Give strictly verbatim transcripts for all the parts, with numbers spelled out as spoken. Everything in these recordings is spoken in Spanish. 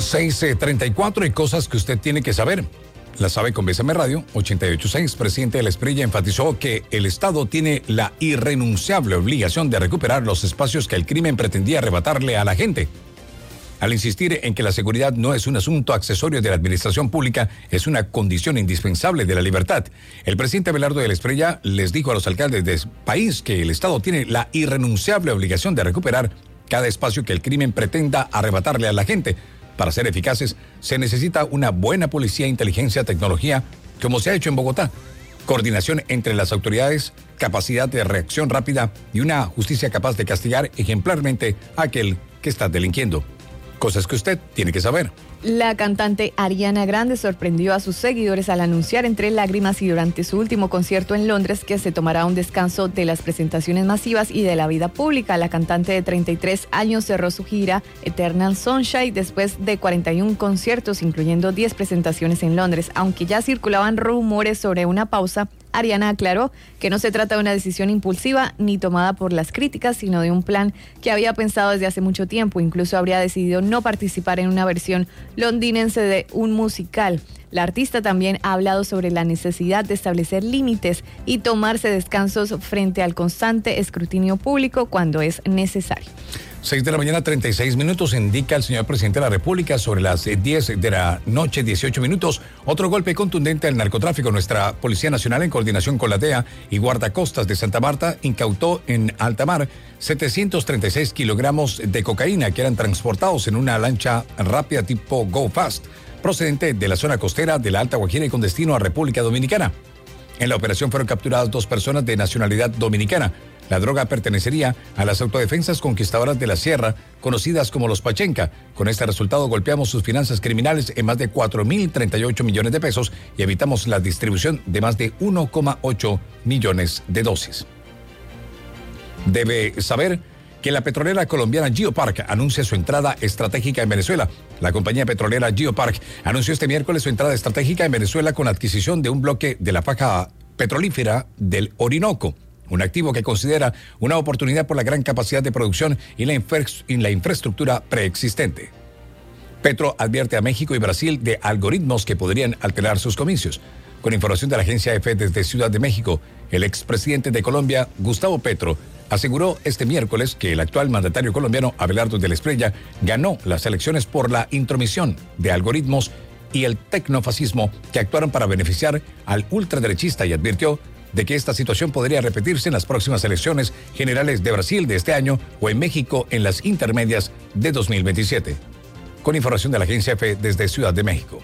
seis treinta y cuatro y cosas que usted tiene que saber. La sabe con Bésame Radio ochenta y ocho punto seis. Presidente de la Espriella enfatizó que el Estado tiene la irrenunciable obligación de recuperar los espacios que el crimen pretendía arrebatarle a la gente. Al insistir en que la seguridad no es un asunto accesorio de la administración pública, es una condición indispensable de la libertad. El presidente Abelardo de la Espriella les dijo a los alcaldes del país que el Estado tiene la irrenunciable obligación de recuperar cada espacio que el crimen pretenda arrebatarle a la gente. Para ser eficaces, se necesita una buena policía, inteligencia, tecnología, como se ha hecho en Bogotá, coordinación entre las autoridades, capacidad de reacción rápida y una justicia capaz de castigar ejemplarmente a aquel que está delinquiendo. Cosas que usted tiene que saber. La cantante Ariana Grande sorprendió a sus seguidores al anunciar entre lágrimas y durante su último concierto en Londres que se tomará un descanso de las presentaciones masivas y de la vida pública. La cantante de treinta y tres años cerró su gira Eternal Sunshine después de cuarenta y uno conciertos, incluyendo diez presentaciones en Londres. Aunque ya circulaban rumores sobre una pausa, Ariana aclaró que no se trata de una decisión impulsiva ni tomada por las críticas, sino de un plan que había pensado desde hace mucho tiempo. Incluso habría decidido no participar en una versión londinense de un musical. La artista también ha hablado sobre la necesidad de establecer límites y tomarse descansos frente al constante escrutinio público cuando es necesario. seis de la mañana, treinta y seis minutos, indica el señor presidente de la República. Sobre las diez de la noche, dieciocho minutos, otro golpe contundente al narcotráfico. Nuestra Policía Nacional, en coordinación con la D E A y Guardacostas de Santa Marta, incautó en alta mar setecientos treinta y seis kilogramos de cocaína que eran transportados en una lancha rápida tipo Go Fast, procedente de la zona costera de la Alta Guajira y con destino a República Dominicana. En la operación fueron capturadas dos personas de nacionalidad dominicana. La droga pertenecería a las autodefensas conquistadoras de la Sierra, conocidas como los Pachenca. Con este resultado golpeamos sus finanzas criminales en más de cuatro mil treinta y ocho millones de pesos y evitamos la distribución de más de uno coma ocho millones de dosis. Debe saber que la petrolera colombiana GeoPark anuncia su entrada estratégica en Venezuela. La compañía petrolera GeoPark anunció este miércoles su entrada estratégica en Venezuela con la adquisición de un bloque de la faja petrolífera del Orinoco, un activo que considera una oportunidad por la gran capacidad de producción y la, infra- y la infraestructura preexistente. Petro advierte a México y Brasil de algoritmos que podrían alterar sus comicios. Con información de la agencia EFE desde Ciudad de México, el expresidente de Colombia, Gustavo Petro, aseguró este miércoles que el actual mandatario colombiano, Abelardo de la Espriella, ganó las elecciones por la intromisión de algoritmos y el tecnofascismo que actuaron para beneficiar al ultraderechista, y advirtió de que esta situación podría repetirse en las próximas elecciones generales de Brasil de este año o en México en las intermedias de dos mil veintisiete. Con información de la agencia EFE desde Ciudad de México.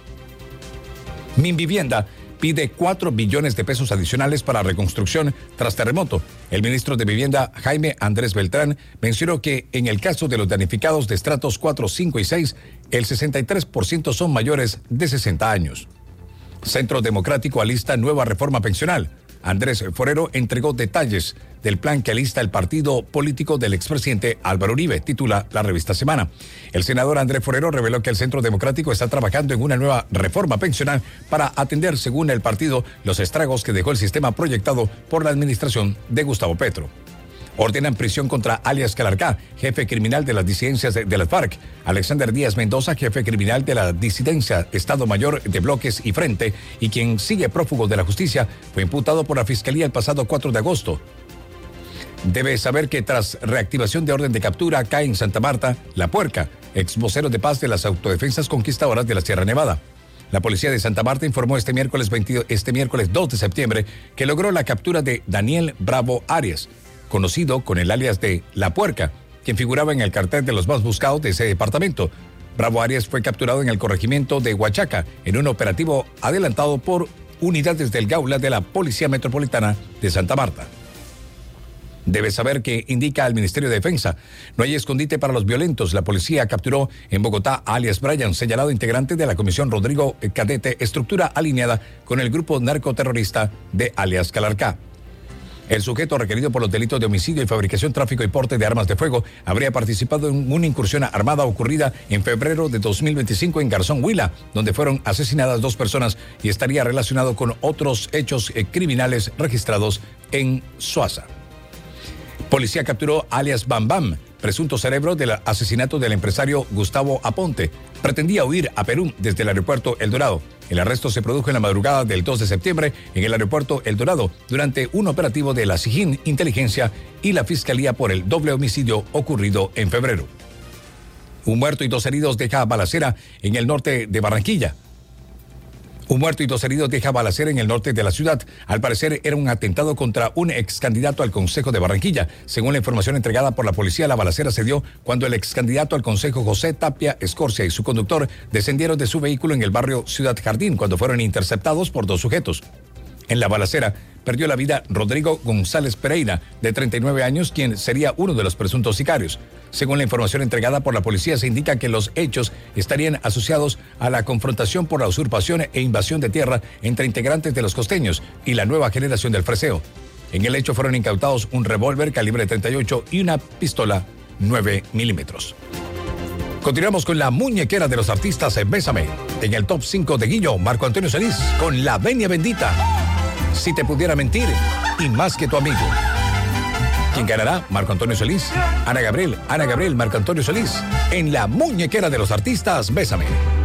Minvivienda pide cuatro billones de pesos adicionales para reconstrucción tras terremoto. El ministro de Vivienda, Jaime Andrés Beltrán, mencionó que en el caso de los damnificados de estratos cuatro, cinco y seis, el sesenta y tres por ciento son mayores de sesenta años. Centro Democrático alista nueva reforma pensional. Andrés Forero entregó detalles del plan que alista el partido político del expresidente Álvaro Uribe, titula la revista Semana. El senador Andrés Forero reveló que el Centro Democrático está trabajando en una nueva reforma pensional para atender, según el partido, los estragos que dejó el sistema proyectado por la administración de Gustavo Petro. Ordenan prisión contra alias Calarcá, jefe criminal de las disidencias de, de las FARC. Alexander Díaz Mendoza, jefe criminal de la disidencia Estado Mayor de Bloques y Frente, y quien sigue prófugo de la justicia, fue imputado por la Fiscalía el pasado cuatro de agosto. Debe saber que tras reactivación de orden de captura cae en Santa Marta La Puerca, ex vocero de paz de las autodefensas conquistadoras de la Sierra Nevada. La policía de Santa Marta informó este miércoles, veinte, este miércoles dos de septiembre que logró la captura de Daniel Bravo Arias, conocido con el alias de La Puerca, quien figuraba en el cartel de los más buscados de ese departamento. Bravo Arias fue capturado en el corregimiento de Huachaca en un operativo adelantado por unidades del Gaula de la Policía Metropolitana de Santa Marta. Debe saber que indica al Ministerio de Defensa, no hay escondite para los violentos. La policía capturó en Bogotá a alias Brian, señalado integrante de la Comisión Rodrigo Cadete, estructura alineada con el grupo narcoterrorista de alias Calarcá. El sujeto, requerido por los delitos de homicidio y fabricación, tráfico y porte de armas de fuego, habría participado en una incursión armada ocurrida en febrero de dos mil veinticinco en Garzón, Huila, donde fueron asesinadas dos personas, y estaría relacionado con otros hechos eh, criminales registrados en Suaza. Policía capturó alias Bam Bam, presunto cerebro del asesinato del empresario Gustavo Aponte. Pretendía huir a Perú desde el aeropuerto El Dorado. El arresto se produjo en la madrugada del dos de septiembre en el aeropuerto El Dorado durante un operativo de la SIJIN Inteligencia y la Fiscalía por el doble homicidio ocurrido en febrero. Un muerto y dos heridos deja balacera en el norte de Barranquilla. Un muerto y dos heridos deja balacera en el norte de la ciudad. Al parecer era un atentado contra un ex candidato al Consejo de Barranquilla. Según la información entregada por la policía, la balacera se dio cuando el ex candidato al Consejo José Tapia Escorcia y su conductor descendieron de su vehículo en el barrio Ciudad Jardín cuando fueron interceptados por dos sujetos. En la balacera perdió la vida Rodrigo González Pereira, de treinta y nueve años, quien sería uno de los presuntos sicarios. Según la información entregada por la policía, se indica que los hechos estarían asociados a la confrontación por la usurpación e invasión de tierra entre integrantes de los costeños y la nueva generación del freseo. En el hecho fueron incautados un revólver calibre treinta y ocho y una pistola nueve milímetros. Continuamos con la muñequera de los artistas en Bésame. En el top cinco de Guillo, Marco Antonio Solís con La Venia Bendita. Si te pudiera mentir, y Más que tu amigo. ¿Quién ganará? Marco Antonio Solís, Ana Gabriel, Ana Gabriel, Marco Antonio Solís, en la muñequera de los artistas, Bésame.